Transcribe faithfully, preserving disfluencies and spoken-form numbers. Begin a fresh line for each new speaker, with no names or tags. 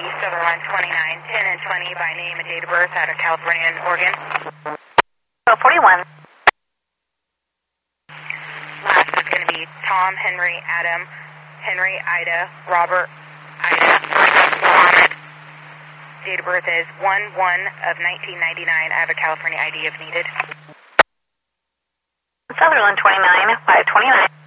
Sutherland twenty-nine, ten and twenty by name and date of birth out of California and Oregon.
twelve forty-one.
Last is going to be Tom, Henry, Adam, Henry, Ida, Robert, Ida, Mohammed. Date of birth is one one of nineteen ninety-nine. I have a California I D if needed.
Sutherland twenty-nine, five twenty-nine.